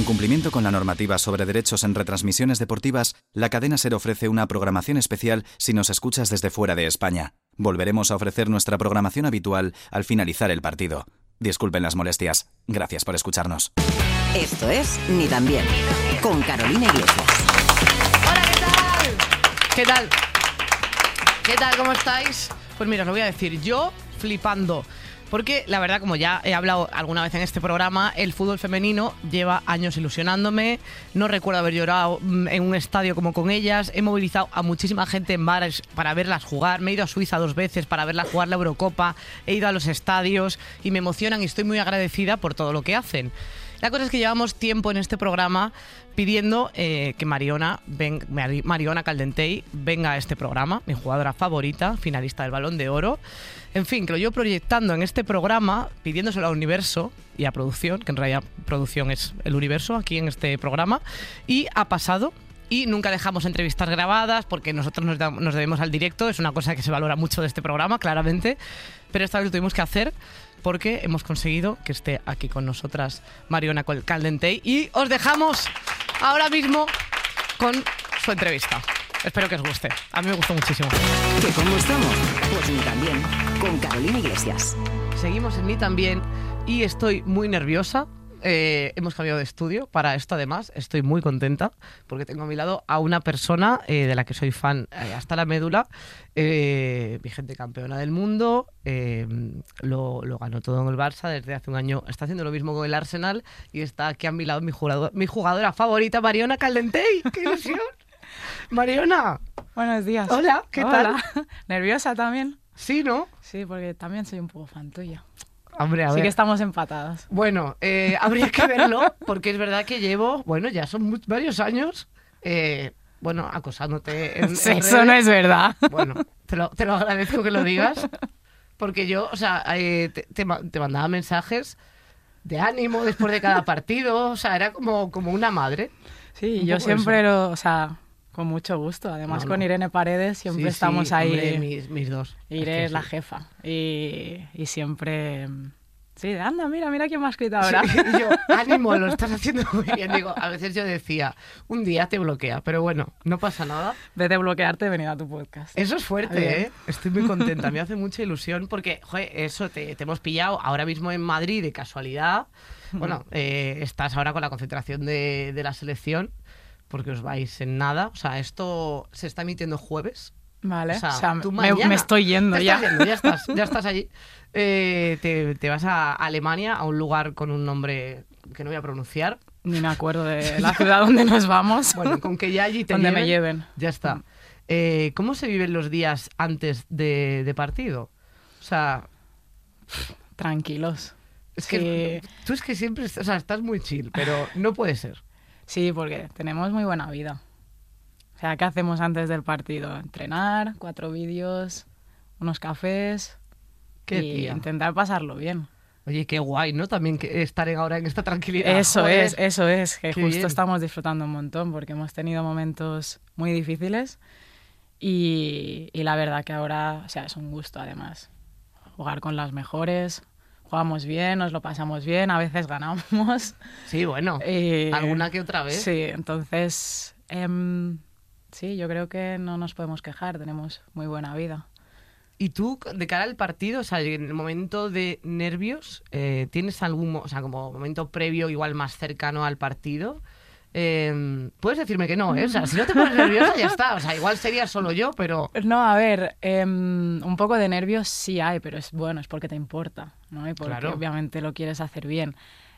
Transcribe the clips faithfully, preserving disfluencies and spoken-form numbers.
cumplimiento con la normativa sobre derechos en retransmisiones deportivas, la cadena SER ofrece una programación especial si nos escuchas desde fuera de España. Volveremos a ofrecer nuestra programación habitual al finalizar el partido. Disculpen las molestias. Gracias por escucharnos. Esto es Ni tan bien, con Carolina Iglesias. Hola, ¿qué tal? ¿Qué tal? ¿Qué tal? ¿Cómo estáis? Pues mira, os lo voy a decir, yo flipando. Porque la verdad, como ya he hablado alguna vez en este programa, el fútbol femenino lleva años ilusionándome. No recuerdo haber llorado en un estadio como con ellas. He movilizado a muchísima gente en bares para verlas jugar. Me he ido a Suiza dos veces para verlas jugar la Eurocopa. He ido a los estadios y me emocionan y estoy muy agradecida por todo lo que hacen. La cosa es que llevamos tiempo en este programa pidiendo eh, que Mariona, ven, Mariona Caldentey venga a este programa, mi jugadora favorita, finalista del Balón de Oro. En fin, que lo llevo proyectando en este programa, pidiéndoselo a Universo y a producción, que en realidad producción es el Universo aquí en este programa, y ha pasado. Y nunca dejamos entrevistas grabadas porque nosotros nos, da, nos debemos al directo, es una cosa que se valora mucho de este programa, claramente, pero esta vez lo tuvimos que hacer porque hemos conseguido que esté aquí con nosotras Mariona Caldentey y os dejamos ahora mismo con su entrevista. Espero que os guste. A mí me gustó muchísimo. ¿Que cómo estamos? Pues Ni tan bien, con Carolina Iglesias. Seguimos en Ni tan bien y estoy muy nerviosa. Eh, hemos cambiado de estudio para esto, además estoy muy contenta porque tengo a mi lado a una persona eh, de la que soy fan eh, hasta la médula, eh, vigente campeona del mundo, eh, lo, lo ganó todo en el Barça desde hace un año, está haciendo lo mismo con el Arsenal y está aquí a mi lado mi jugadora, mi jugadora favorita, Mariona Caldentey. ¡Qué ilusión! Mariona. Buenos días. Hola, ¿qué Hola. tal? ¿Nerviosa también? Sí, ¿no? Sí, porque también soy un poco fan tuya. Hombre, a sí ver. que estamos empatados. Bueno, eh, habría que verlo, porque es verdad que llevo, bueno, ya son muy, varios años, eh, bueno, acosándote en, sí, en eso redes. no es verdad. Bueno, te lo, te lo agradezco que lo digas, porque yo, o sea, eh, te, te, te mandaba mensajes de ánimo después de cada partido, o sea, era como, como una madre. Sí, un yo siempre eso. lo, o sea, con mucho gusto. Además, no, con no. Irene Paredes siempre sí, estamos sí, ahí. Hombre, mis, mis dos. Irene es que la sí. jefa. Y, y siempre... Sí, anda, mira, mira quién me ha escrito ahora. Sí, y yo, ánimo, lo estás haciendo muy bien. Digo, a veces yo decía, un día te bloquea, pero bueno, no pasa nada. Vete a bloquearte y venir a tu podcast. Eso es fuerte, Bien. ¿eh? Estoy muy contenta, me hace mucha ilusión porque, joder, eso, te, te hemos pillado ahora mismo en Madrid de casualidad. Bueno, eh, estás ahora con la concentración de, de la selección porque os vais en nada. O sea, esto se está emitiendo jueves. Vale, O sea, o sea, tú me, mañana me estoy yendo te ya. estás yendo, ya estás, ya estás allí. Eh, te, te vas a Alemania, a un lugar con un nombre que no voy a pronunciar. Ni me acuerdo de la ciudad donde nos vamos. Bueno, con que ya allí te donde lleven, me lleven. ya está. Eh, ¿Cómo se viven los días antes de, de partido? O sea, Tranquilos. es Sí. que tú es que siempre, o sea, estás muy chill, pero no puede ser. Sí, porque tenemos muy buena vida. O sea, ¿qué hacemos antes del partido? Entrenar, cuatro vídeos, unos cafés Qué y tía. intentar pasarlo bien. Oye, qué guay, ¿no? También que estar en- ahora en esta tranquilidad. Eso Joder. es, eso es, que Qué justo bien. estamos disfrutando un montón porque hemos tenido momentos muy difíciles y, y la verdad que ahora, o sea, es un gusto además jugar con las mejores. Jugamos bien, nos lo pasamos bien, a veces ganamos. Sí, bueno, Eh, alguna que otra vez. Sí, entonces, em, sí, yo creo que no nos podemos quejar, tenemos muy buena vida. Y tú, de cara al partido, o sea, en el momento de nervios, eh, ¿tienes algún, mo- o sea, como momento previo, igual más cercano al partido? Eh, puedes decirme que no, ¿eh? O sea, si no te pones nerviosa, ya está. O sea, igual sería solo yo, pero... No, a ver, em, un poco de nervios sí hay, pero es bueno, es porque te importa, ¿no? Y porque Claro. obviamente lo quieres hacer bien.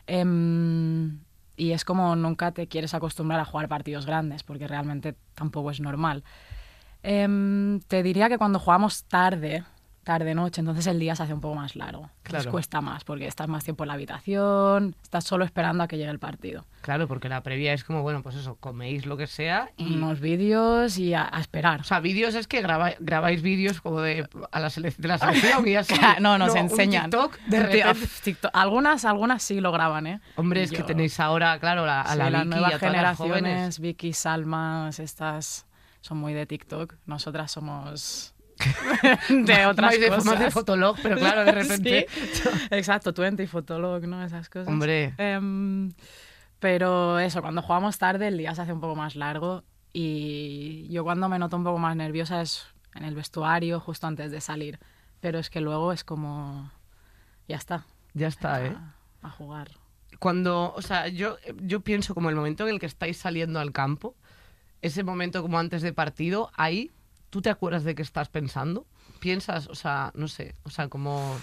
Em, y es como nunca te quieres acostumbrar a jugar partidos grandes, porque realmente tampoco es normal. Em, te diría que cuando jugamos tarde, tarde-noche, entonces el día se hace un poco más largo. Entonces Claro. cuesta más, porque estás más tiempo en la habitación, estás solo esperando a que llegue el partido. Claro, porque la previa es como, bueno, pues eso, coméis lo que sea y... Unos vídeos y a, a esperar. O sea, vídeos es que graba- grabáis vídeos como de, a la selec- de la selección y así. No, nos un enseñan. TikTok, de Tío, repente... pf, TikTok. Algunas, algunas sí lo graban, ¿eh? Hombre, es Yo- que tenéis ahora, claro, la- a sí, la las Vicky y nuevas a todas las jóvenes. generaciones, Vicky, Salmas, estas son muy de TikTok. Nosotras somos de otras Más de, cosas. más de Fotolog, pero claro, de repente... Sí, exacto, Twenty, Fotolog, ¿no? Esas cosas. Hombre. Em, Pero eso, cuando jugamos tarde el día se hace un poco más largo y yo cuando me noto un poco más nerviosa es en el vestuario, justo antes de salir. Pero es que luego es como... ya está. Ya está, ¿eh? A, a jugar. Cuando, o sea, yo, yo pienso como el momento en el que estáis saliendo al campo, ese momento como antes de partido, ahí, ¿tú te acuerdas de qué estás pensando? ¿Piensas, o sea, no sé, o sea, como...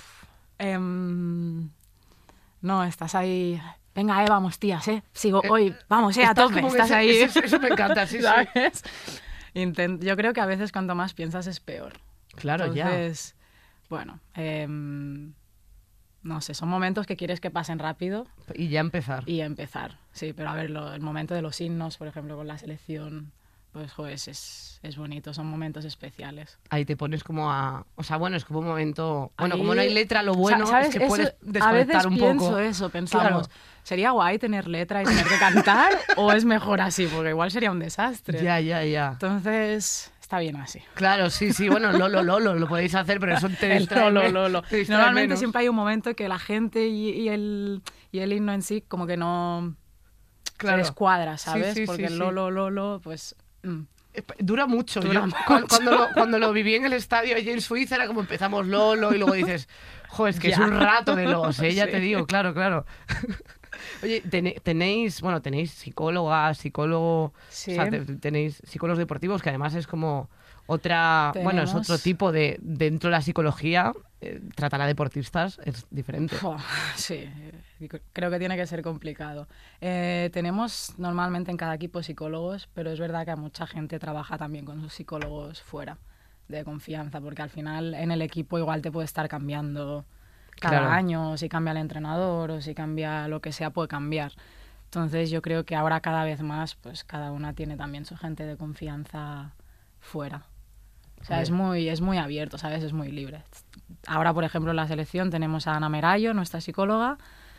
Um, no, estás ahí... Venga, eh, vamos, tías, eh. Sigo Eh, hoy, vamos, eh, a estás tope. como que Estás ese- ahí. Eso, eso me encanta, sí, sí. ¿Sabes? Intent- yo creo que a veces cuanto más piensas es peor. Claro, Entonces, bueno, em, no sé, son momentos que quieres que pasen rápido ya. Y ya empezar. y empezar. Sí, pero a ver, lo- el momento de los himnos, por ejemplo, con la selección, pues, joder, es, es, es bonito, son momentos especiales. Ahí te pones como a... O sea, bueno, es como un momento... Bueno, Ahí- como no hay letra, lo bueno Sa- ¿sabes? es que Eso- puedes a desconectar veces un pienso poco. eso, pensamos, Claro. ¿sería guay tener letra y tener que cantar o es mejor así? Porque igual sería un desastre. Ya, ya, ya. Entonces, está bien así. Claro, sí, sí, bueno, Lolo, Lolo, lo podéis hacer, pero eso te El distrae lolo, me- lolo. te distrae Normalmente menos. siempre hay un momento que la gente y, y el, y el himno en sí como que no Claro. se descuadra, Sí, ¿sabes? sí, Porque sí, el sí. lolo, lolo, pues... mm. Eh, Dura mucho. Dura Yo, mucho. cu- Cuando, lo, cuando lo viví en el estadio allí en Suiza era como empezamos Lolo y luego dices, joder, es que es Ya. un rato de los, ¿eh? Ya Sí. te digo, claro, claro. Oye, tene- tenéis, bueno, tenéis psicóloga, psicólogo, Sí. o sea, te- tenéis psicólogos deportivos que además es como otra, bueno, es Tenemos- otro tipo de, dentro de la psicología, eh, tratar a deportistas es diferente. Fua, sí, eh, creo que tiene que ser complicado. Eh, tenemos normalmente en cada equipo psicólogos, pero es verdad que mucha gente trabaja también con sus psicólogos fuera de confianza, porque al final en el equipo igual te puede estar cambiando cada Claro. año, si cambia el entrenador o si cambia lo que sea, puede cambiar. Entonces yo creo que ahora cada vez más, pues cada una tiene también su gente de confianza fuera. O sea, Joder. es muy, es muy abierto, ¿sabes? Es muy libre. Ahora, por ejemplo, en la selección tenemos a Ana Merayo, nuestra psicóloga,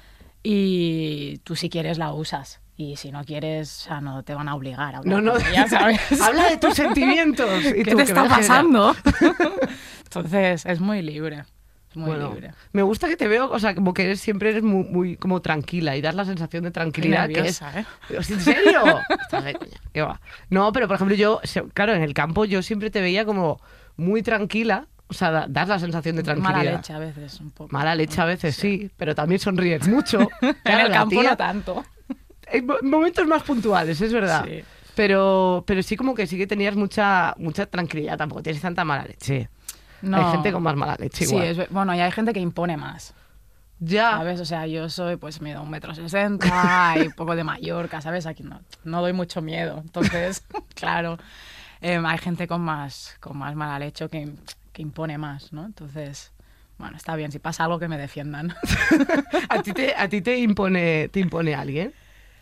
y tú si quieres la usas. Y si no quieres, o sea, no te van a obligar a hablar No, no, con ella, ¿sabes? habla de tus sentimientos. Y ¿Qué tú, te que está me das idea. pasando? Entonces, es muy libre. Es muy Bueno, libre. me gusta que te veo, o sea, como que eres, siempre eres muy, muy como tranquila y das la sensación de tranquilidad que es... nerviosa, ¿eh? ¿En serio? Estás de coña, qué va. No, pero por ejemplo yo, se- claro, en el campo yo siempre te veía como muy tranquila, o sea, da- das la sensación de tranquilidad. Mala leche a veces, un poco. Mala leche a veces, sí, pero también sonríes mucho. En Claro, el la campo tía- no tanto. En mo- momentos más puntuales, es verdad. Sí. Pero, pero sí como que sí que tenías mucha, mucha tranquilidad, tampoco tienes tanta mala leche. No. Hay gente con más mala leche Sí, igual. es, ve- bueno, y hay gente que impone más. Ya. ¿Sabes? O sea, yo soy, pues, mido un metro sesenta y un poco de Mallorca, ¿sabes? Aquí no, no doy mucho miedo. Entonces, claro, em, hay gente con más, con más mala leche que, que impone más, ¿no? Entonces, bueno, está bien. Si pasa algo, que me defiendan. ¿A ti te, a ti te impone, te impone alguien?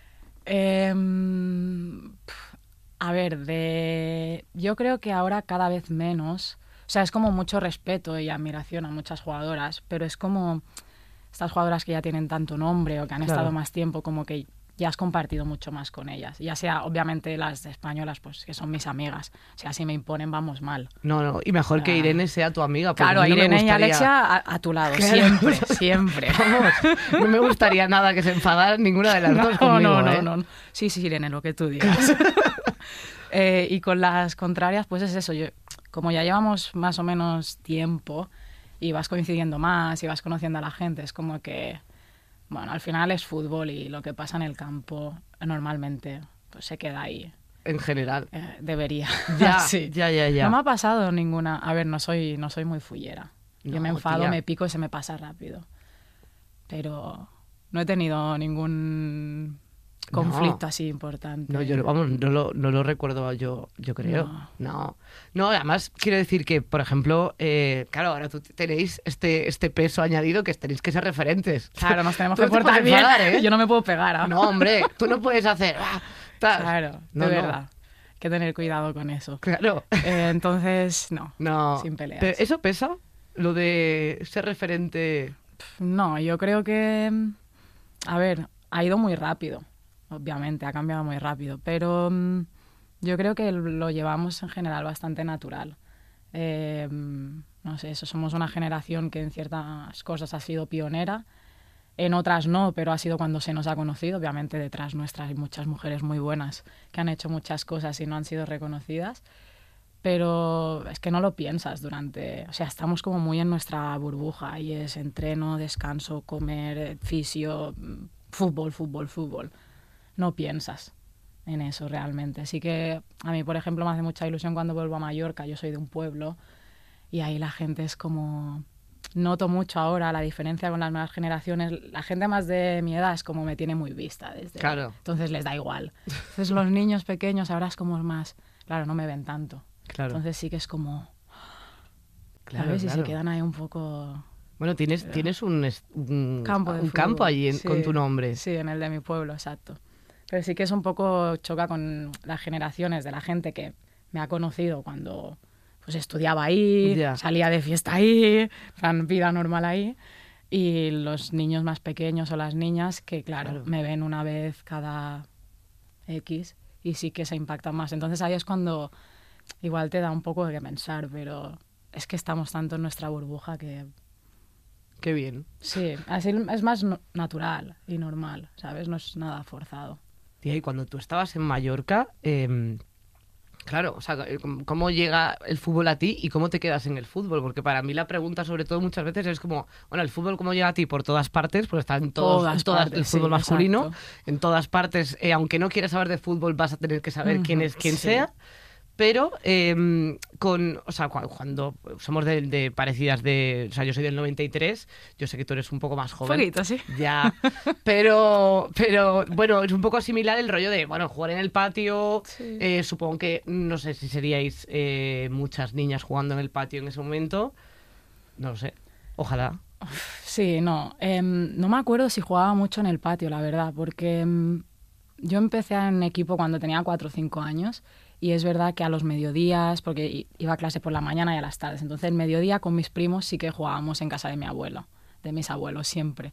Em, pf, a ver, de... yo creo que ahora cada vez menos. O sea, es como mucho respeto y admiración a muchas jugadoras, pero es como estas jugadoras que ya tienen tanto nombre o que han Claro. estado más tiempo, como que ya has compartido mucho más con ellas. Ya sea, obviamente, las españolas, pues que son mis amigas. O sea, si me imponen, vamos mal. No, no, y mejor que Ah. Irene sea tu amiga. porque Claro, a mí no me Irene y gustaría- Alexia a, a tu lado, Claro. siempre, siempre. Vamos, no me gustaría nada que se enfadaran ninguna de las dos No, conmigo, no, no, ¿eh? no, no. Sí, sí, Irene, lo que tú digas. Eh, y con las contrarias, pues es eso. Yo, como ya llevamos más o menos tiempo y vas coincidiendo más y vas conociendo a la gente, es como que, bueno, al final es fútbol y lo que pasa en el campo normalmente pues se queda ahí. En general. Eh, debería. Ya, Sí. ya, ya, ya. No me ha pasado ninguna... A ver, no soy, no soy muy fullera. Yo No, me enfado, tía. me pico y se me pasa rápido. Pero no he tenido ningún conflicto No. así importante. No, yo vamos, no lo, no lo recuerdo yo, yo creo. No. No. No, además quiero decir que, por ejemplo, eh, claro, ahora tú tenéis este, este peso añadido que tenéis que ser referentes. Claro, nos tenemos Tú que no te portar puedes bien. enfadar, ¿eh? Yo no me puedo pegar. ¿ah? No, hombre, tú no puedes hacer... ah, tal. Claro, de No, no. verdad. Hay que tener cuidado con eso. Claro. Eh, entonces, no. No. Sin peleas. Pero ¿eso pesa? Lo de ser referente... No, yo creo que... A ver, ha ido muy rápido. Obviamente, ha cambiado muy rápido. Pero mm, yo creo que lo llevamos en general bastante natural. Eh, no sé, eso, somos una generación que en ciertas cosas ha sido pionera En otras no, pero ha sido cuando se nos ha conocido. Obviamente detrás nuestras hay muchas mujeres muy buenas que han hecho muchas cosas y no han sido reconocidas. Pero es que no lo piensas durante... O sea, estamos como muy en nuestra burbuja y es entreno, descanso, comer, fisio, fútbol, fútbol, fútbol. No piensas en eso realmente. Así que a mí, por ejemplo, me hace mucha ilusión cuando vuelvo a Mallorca. Yo soy de un pueblo y ahí la gente es como... Noto mucho ahora la diferencia con las nuevas generaciones. La gente más de mi edad es como me tiene muy vista desde... Claro. Entonces les da igual. Entonces los niños pequeños ahora es como más... Claro, no me ven tanto. Claro. Entonces sí que es como... Claro, ¿sabes? claro. Y se quedan ahí un poco... Bueno, tienes, Pero... tienes un, un campo, de un fútbol. campo allí en, Sí, con tu nombre. Sí, en el de mi pueblo, exacto. Pero sí que es un poco choca con las generaciones de la gente que me ha conocido cuando pues estudiaba ahí, Ya. salía de fiesta ahí, plan, vida normal ahí, y los niños más pequeños o las niñas que, claro, Claro. me ven una vez cada X y sí que se impactan más. Entonces ahí es cuando igual te da un poco de que pensar, pero es que estamos tanto en nuestra burbuja que... Qué bien. Sí, así es más no- natural y normal, ¿sabes? No es nada forzado. Tía, y cuando tú estabas en Mallorca, eh, claro, o sea, ¿cómo llega el fútbol a ti y cómo te quedas en el fútbol? Porque para mí la pregunta, sobre todo, muchas veces es como, bueno, el fútbol cómo llega a ti por todas partes, pues está en todos, Todas en todas partes, el fútbol sí, masculino, exacto. en todas partes, eh, aunque no quieras saber de fútbol, vas a tener que saber quién es quien Sí. sea. Pero eh, con, o sea, cu- cuando somos de, de parecidas de, o sea, yo soy del noventa y tres, yo sé que tú eres un poco más joven. Poquito, sí. Ya, pero, pero bueno, es un poco similar el rollo de, bueno, jugar en el patio. Sí. eh, supongo que, no sé si seríais eh, muchas niñas jugando en el patio en ese momento. No lo sé, ojalá. Sí, no. em, no me acuerdo si jugaba mucho en el patio, la verdad, porque em, yo empecé en equipo cuando tenía cuatro o cinco años y es verdad que a los mediodías, porque i- iba a clase por la mañana y a las tardes, entonces el mediodía con mis primos sí que jugábamos en casa de mi abuelo, de mis abuelos siempre.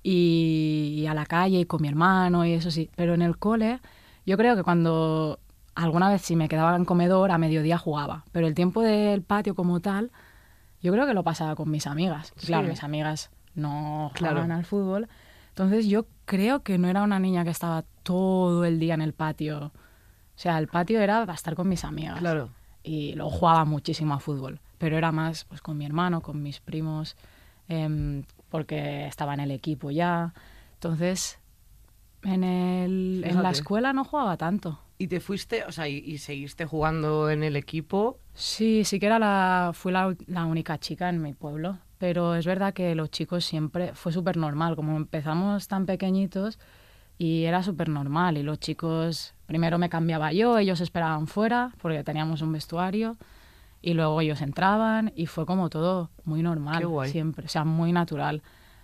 Y, y a la calle y con mi hermano y eso sí. Pero en el cole, yo creo que cuando alguna vez si me quedaba en comedor, a mediodía jugaba. Pero el tiempo del patio como tal, yo creo que lo pasaba con mis amigas. Sí. Claro, mis amigas no Claro. jugaban al fútbol. Entonces yo creo que no era una niña que estaba todo el día en el patio. O sea, el patio era para estar con mis amigas. Claro. Y luego jugaba muchísimo a fútbol. Pero era más pues con mi hermano, con mis primos, em, porque estaba en el equipo ya. Entonces, en, el, en la Fíjate. escuela no jugaba tanto. ¿Y te fuiste, o sea, y, y seguiste jugando en el equipo? Sí, sí que era la, fui la, ul- la única chica en mi pueblo, pero es verdad que los chicos siempre, fue súper normal, como empezamos tan pequeñitos y era súper normal y los chicos, primero me cambiaba yo, ellos esperaban fuera porque teníamos un vestuario y luego ellos entraban y fue como todo muy normal Qué guay. siempre, o sea, muy natural.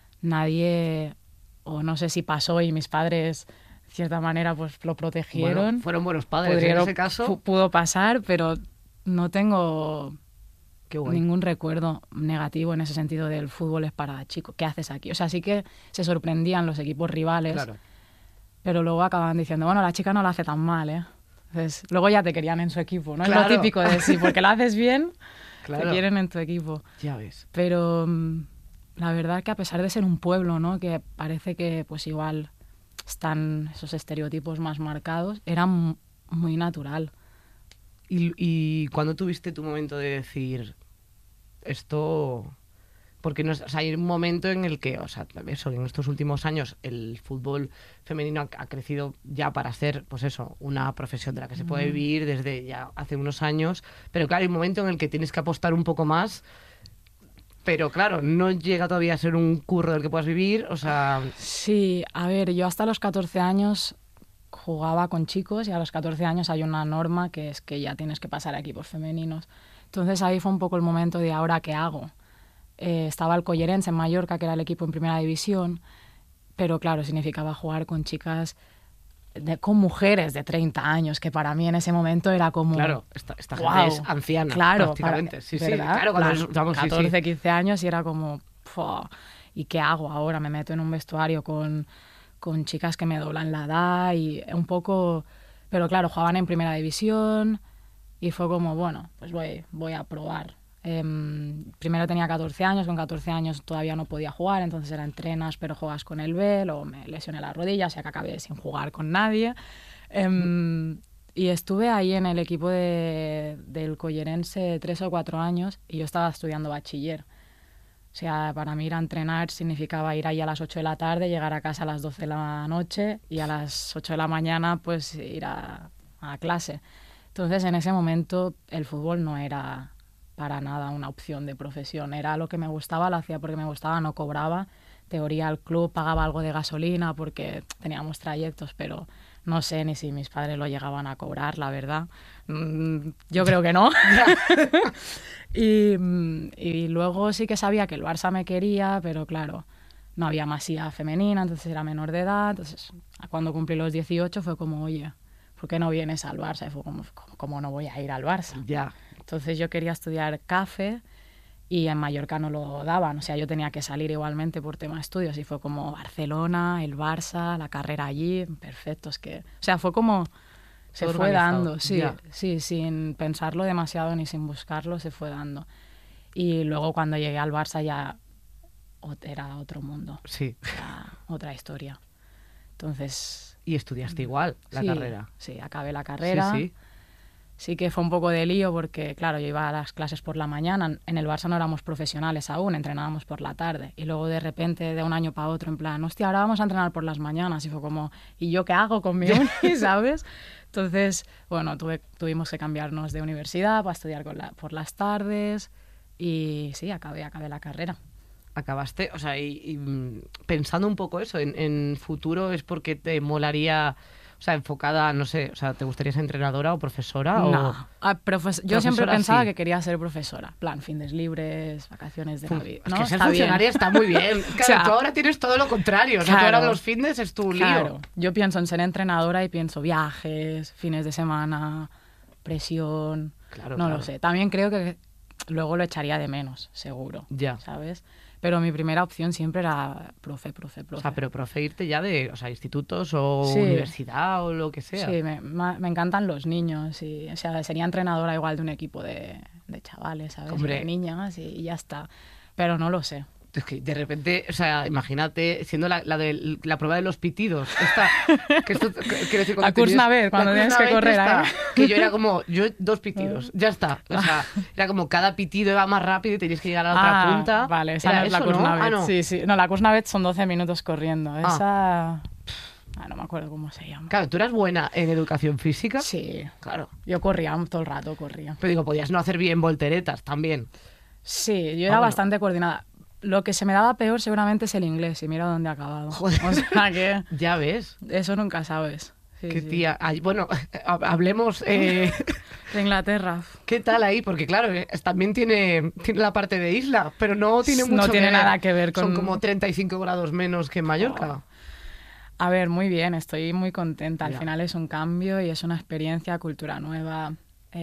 Nadie, o no sé si pasó y mis padres, de cierta manera, pues lo protegieron. Bueno, fueron buenos padres Pudieron- en ese caso. pu- pudo pasar, pero no tengo Qué guay. ningún recuerdo negativo en ese sentido del fútbol es para chicos. ¿Qué haces aquí? O sea, sí que se sorprendían los equipos rivales, Claro. pero luego acababan diciendo, bueno, la chica no lo hace tan mal, ¿eh? Entonces, luego ya te querían en su equipo, ¿no? Es Claro. lo típico de sí, porque lo haces bien, Claro. te quieren en tu equipo. Ya ves. Pero mm, la verdad que a pesar de ser un pueblo, ¿no? Que parece que pues igual están esos estereotipos más marcados, era m- muy natural. ¿Y, y cuándo tuviste tu momento de decir esto? Porque no es- o sea, hay un momento en el que, o sea, eso, en estos últimos años el fútbol femenino ha, ha crecido ya para ser, pues eso, una profesión de la que se puede vivir desde ya hace unos años. Pero claro, hay un momento en el que tienes que apostar un poco más. Pero claro, no llega todavía a ser un curro del que puedas vivir, o sea... Sí, a ver, yo hasta los catorce años jugaba con chicos y a los catorce años hay una norma que es que ya tienes que pasar a equipos femeninos. Entonces ahí fue un poco el momento de ahora qué hago. Eh, estaba el Collerense en Mallorca, que era el equipo en primera división, pero claro, significaba jugar con chicas, de, con mujeres de treinta años, que para mí en ese momento era como... Claro, esta, esta gente ¡guau! es anciana, Claro, prácticamente. para- sí, sí, ¿verdad? claro, cuando Claro, es- vamos, sí, sí. catorce, quince años y era como... ¡fua! ¿Y qué hago ahora? Me meto en un vestuario con, con chicas que me doblan la edad y un poco... Pero claro, jugaban en primera división y fue como, bueno, pues voy, voy a probar. Eh, primero tenía catorce años, con catorce años todavía no podía jugar, entonces era entrenas pero juegas con el B, luego me lesioné la rodilla, o sea que acabé sin jugar con nadie. Eh, y estuve ahí en el equipo de, del Collerense tres o cuatro años y yo estaba estudiando bachiller. O sea, para mí ir a entrenar significaba ir ahí a las ocho de la tarde, llegar a casa a las doce de la noche y a las ocho de la mañana pues ir a, a clase. Entonces, en ese momento el fútbol no era para nada una opción de profesión. Era lo que me gustaba, lo hacía porque me gustaba, no cobraba. Teoría, el club pagaba algo de gasolina porque teníamos trayectos, pero no sé ni si mis padres lo llegaban a cobrar, la verdad. Mm, yo creo que no. y, y luego sí que sabía que el Barça me quería, pero claro, no había masía femenina, entonces era menor de edad. Entonces, cuando cumplí los dieciocho fue como, oye, ¿por qué no vienes al Barça? Y fue como, ¿cómo no voy a ir al Barça? Ya. Entonces yo quería estudiar CAFE y en Mallorca no lo daban. O sea, yo tenía que salir igualmente por tema de estudios y fue como Barcelona, el Barça, la carrera allí, perfecto. Es que, o sea, fue como, se Todo fue organizado. dando, sí, Ya. sí, sin pensarlo demasiado ni sin buscarlo, se fue dando. Y luego cuando llegué al Barça ya ot- era otro mundo, Sí. era otra historia. Entonces... Y estudiaste igual la sí, carrera. Sí, acabé la carrera. Sí, sí. Sí que fue un poco de lío porque, claro, yo iba a las clases por la mañana. En el Barça no éramos profesionales aún, entrenábamos por la tarde. Y luego de repente, de un año para otro, en plan, hostia, ahora vamos a entrenar por las mañanas. Y fue como, ¿y yo qué hago con mi uni, sabes? Entonces, bueno, tuve, tuvimos que cambiarnos de universidad para estudiar con la, por las tardes. Y sí, acabé, acabé la carrera. Acabaste, o sea, y, y, mm, pensando un poco eso, en, en futuro es porque te molaría, o sea, enfocada, no sé, o sea, ¿te gustaría ser entrenadora o profesora? No, O... ah, profes- yo siempre Profesora, pensaba sí. que quería ser profesora. Plan, fines libres, vacaciones de Fun- Navidad. Es ¿no? que ser Está bien. funcionaria está muy bien. Claro, sea, tú ahora tienes todo lo contrario. O sea, tú claro. ahora los fines es tu lío. Claro, yo pienso en ser entrenadora y pienso viajes, fines de semana, presión, Claro, no claro. lo sé. También creo que luego lo echaría de menos, seguro, Ya. ¿sabes? Pero mi primera opción siempre era profe, profe, profe. O sea, pero profe irte ya de, o sea, institutos o Sí. universidad o lo que sea. Sí, me, ma- me encantan los niños y, o sea, sería entrenadora igual de un equipo de, de chavales, ¿sabes? Hombre. De niñas y, y ya está. Pero no lo sé. Es que de repente, o sea, imagínate siendo la, la de la prueba de los pitidos. Esta, que esto, que- quiero decir, cuando La Kursna tenías- Vez, cuando la tienes Kursna que Vez correr, esta, ¿eh? que yo era como, yo dos pitidos, ya está. O sea, era como cada pitido iba más rápido y tenías que llegar a la otra Ah, punta. Vale, esa Era no es la eso, ¿no? Kursnavet. Ah, no. Sí, sí. No, la Kursnavet son doce minutos corriendo. Esa... Ah, no me acuerdo cómo se llama. Claro, tú eras buena en educación física. Sí, Claro. yo corría todo el rato, corría. Pero digo, podías no hacer bien volteretas también. Sí, yo Ah, era bueno. bastante coordinada. Lo que se me daba peor seguramente es el inglés y mira dónde he acabado. Joder. O sea que Ya ves. eso nunca sabes. Sí, Qué sí. tía. Ay, bueno, hab- hablemos. eh, De Inglaterra. ¿Qué tal ahí? Porque claro, eh, también tiene, tiene la parte de isla, pero no tiene mucho No tiene que ver. nada que ver con- Son como treinta y cinco grados menos que en Mallorca. A ver, muy bien, estoy muy contenta. Al Ya. final es un cambio y es una experiencia, cultura nueva,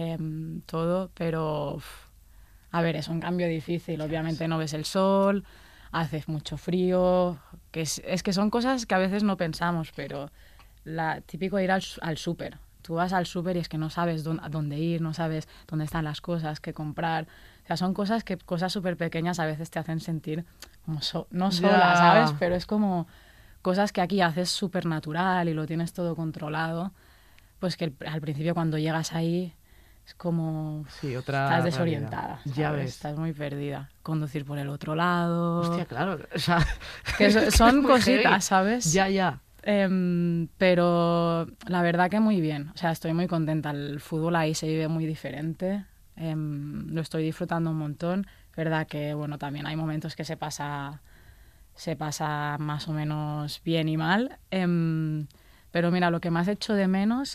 em, todo, pero uf, a ver, es un cambio difícil. Obviamente no ves el sol, hace mucho frío, que es, es que son cosas que a veces no pensamos, pero la típico ir al, su- al súper. Tú vas al súper y es que no sabes dónde, a dónde ir, no sabes dónde están las cosas, qué comprar. O sea, son cosas que cosas súper pequeñas a veces te hacen sentir como so- no sola, Ya. ¿sabes? Pero es como cosas que aquí haces súper natural y lo tienes todo controlado, pues que el- al principio cuando llegas ahí es como... Sí, otra. Estás realidad. desorientada, Ya ¿sabes? ves. Estás muy perdida. Conducir por el otro lado... Hostia, claro. O sea, que so- es son muy cositas, heavy. ¿sabes? Ya, ya. Em, pero la verdad que muy bien. O sea, estoy muy contenta. El fútbol ahí se vive muy diferente. Em, lo estoy disfrutando un montón. Verdad que, bueno, también hay momentos que se pasa, se pasa más o menos bien y mal. Em, pero mira, lo que más echo de menos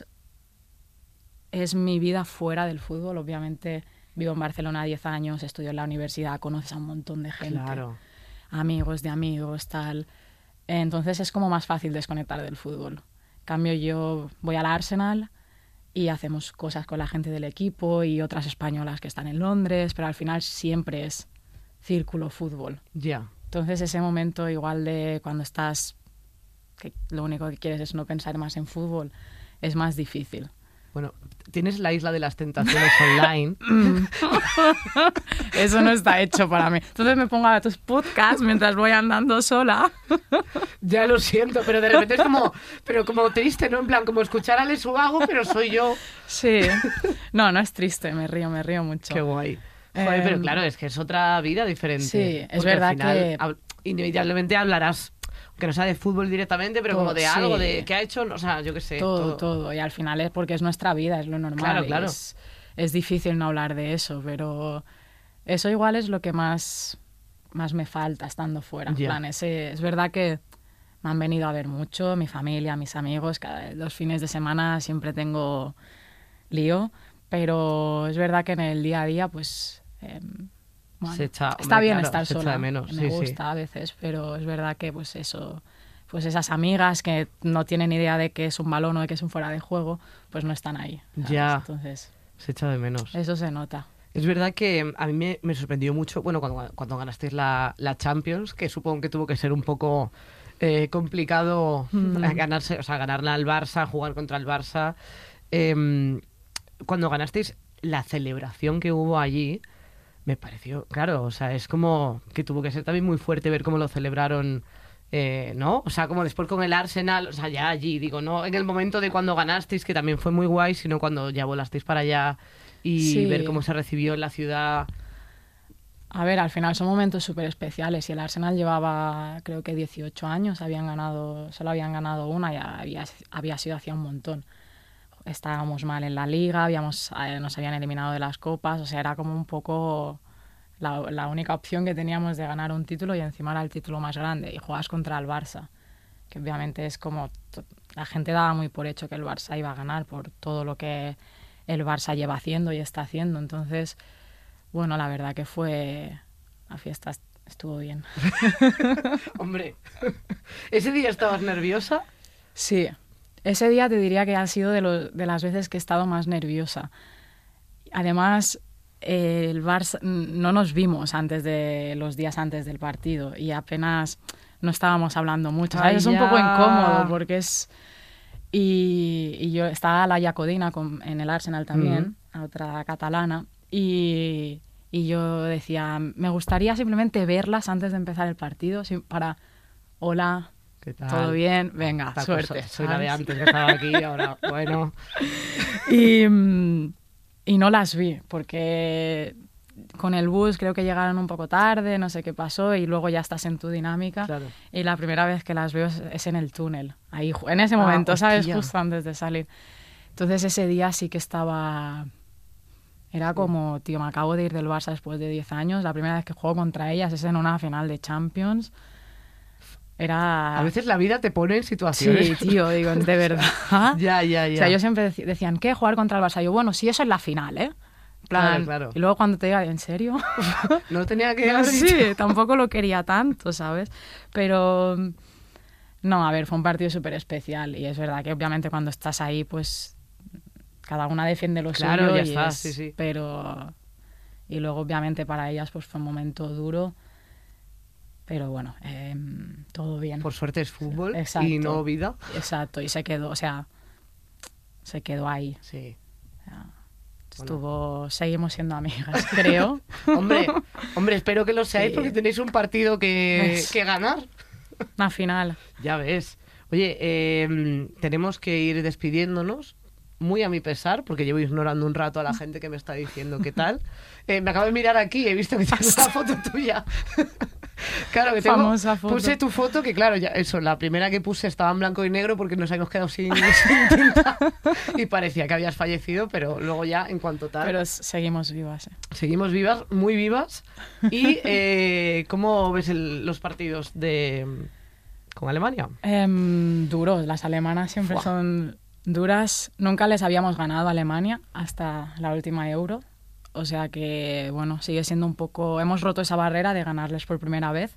es mi vida fuera del fútbol. Obviamente vivo en Barcelona diez años, estudio en la universidad, conoces a un montón de gente. Claro. Amigos de amigos, tal. Entonces es como más fácil desconectar del fútbol. En cambio, yo voy al Arsenal y hacemos cosas con la gente del equipo y otras españolas que están en Londres, pero al final siempre es círculo fútbol. Ya. Entonces ese momento igual de cuando estás, que lo único que quieres es no pensar más en fútbol, es más difícil. Bueno, tienes la Isla de las Tentaciones online. Eso no está hecho para mí. Entonces me pongo a ver tus podcasts mientras voy andando sola. Ya lo siento, pero de repente es como, pero como triste, ¿no? En plan, como escuchar a Ale Subago, pero soy yo. Sí. No, no es triste, me río, me río mucho. Qué guay. Joder, Eh, pero claro, es que es otra vida diferente. Sí, es Porque verdad al final, que- hab- inevitablemente hablarás, que no sea de fútbol directamente, pero Todo, como de sí. algo, de qué ha hecho, o sea, yo qué sé. todo, todo. Y al final es porque es nuestra vida, es lo normal. Claro, y claro. Es, es difícil no hablar de eso, pero eso igual es lo que más, más me falta estando fuera. En Ya. plan, ese- es verdad que me han venido a ver mucho, mi familia, mis amigos, cada, los fines de semana siempre tengo lío, pero es verdad que en el día a día, pues... em, bueno, Se echa- está hombre, bien claro, estar se echa sola, de menos, me sí, sí. gusta a veces, pero es verdad que pues eso, pues esas amigas que no tienen idea de que es un balón o de que es un fuera de juego, pues no están ahí. ¿sabes? Ya. Entonces, Se echa de menos. eso se nota. Es verdad que a mí me, me sorprendió mucho, bueno, cuando, cuando ganasteis la, la Champions, que supongo que tuvo que ser un poco eh, complicado Mm. eh, ganarse, o sea, ganarla al Barça, jugar contra el Barça. Em, cuando ganasteis, la celebración que hubo allí, me pareció, claro, o sea, es como que tuvo que ser también muy fuerte ver cómo lo celebraron, eh, ¿no? O sea, como después con el Arsenal, o sea, ya allí, digo, no en el momento de cuando ganasteis, que también fue muy guay, sino cuando ya volasteis para allá y Sí. ver cómo se recibió en la ciudad. A ver, al final son momentos súper especiales y el Arsenal llevaba creo que dieciocho años, habían ganado, solo habían ganado una y había, había sido hacía un montón. Estábamos mal en la liga, habíamos, eh, nos habían eliminado de las copas, o sea, era como un poco la, la única opción que teníamos de ganar un título y encima era el título más grande y juegas contra el Barça, que obviamente es como, to- la gente daba muy por hecho que el Barça iba a ganar por todo lo que el Barça lleva haciendo y está haciendo, entonces... Bueno, la verdad que fue... La fiesta est- estuvo bien. Hombre, ¿ese día estabas nerviosa? Sí, ese día te diría que ha sido de, lo- de las veces que he estado más nerviosa. Además, eh, el Barça no nos vimos antes de los días antes del partido y apenas no estábamos hablando mucho. ¿Sabes? Ay, Es un ya. poco incómodo porque es... Y, y yo estaba la Jacodina con, en el Arsenal también, a otra catalana, y, y yo decía, me gustaría simplemente verlas antes de empezar el partido, sí, para, hola, ¿Qué tal? todo bien, venga, Tal suerte. cosa. Soy la de ¿sabes? antes que estaba aquí, ahora, bueno. Y, mm, y no las vi, porque con el bus creo que llegaron un poco tarde, no sé qué pasó, y luego ya estás en tu dinámica. Claro. Y la primera vez que las veo es, es en el túnel, ahí, ju- en ese Ah, momento, ¿sabes? hostia. Justo antes de salir. Entonces ese día sí que estaba... Era como, tío, me acabo de ir del Barça después de diez años, la primera vez que juego contra ellas es en una final de Champions. Era... A veces la vida te pone en Sí, situaciones. tío, digo, de verdad. Ya, ya, ya. O sea, ellos siempre deci- decían, ¿qué? Jugar contra el Barça. Yo, bueno, sí, eso es la final, ¿eh? En plan, Claro, claro. Y luego cuando te diga, ¿en serio? No tenía que No, haber sí, dicho. tampoco lo quería tanto, ¿sabes? Pero, no, a ver, fue un partido súper especial. Y es verdad que obviamente cuando estás ahí, pues, cada una defiende lo Claro, suyo. ya y está, es- sí, sí. Pero, y luego obviamente para ellas, pues fue un momento duro. Pero bueno, em, todo bien. Por suerte es fútbol Exacto. y no vida. Exacto, y se quedó, o sea, se quedó ahí. Sí. Estuvo, seguimos siendo amigas, creo. Hombre, hombre, espero que lo seáis Sí. porque tenéis un partido que, Es- que ganar. Una final. Ya ves. Oye, eh, tenemos que ir despidiéndonos, muy a mi pesar, porque llevo ignorando un rato a la gente que me está diciendo qué tal. Eh, me acabo de mirar aquí y he visto que tienes una foto tuya. Claro, que tengo, Famosa foto. puse tu foto, que claro, ya eso, la primera que puse estaba en blanco y negro porque nos habíamos quedado sin, sin tinta y parecía que habías fallecido, pero luego ya, en cuanto tal, Pero s- seguimos vivas. ¿eh? seguimos vivas, muy vivas. ¿Y eh, cómo ves el- los partidos de con Alemania? Em, duros, las alemanas siempre Fua. son duras. Nunca les habíamos ganado a Alemania hasta la última Euro. O sea que, bueno, sigue siendo un poco... Hemos roto esa barrera de ganarles por primera vez.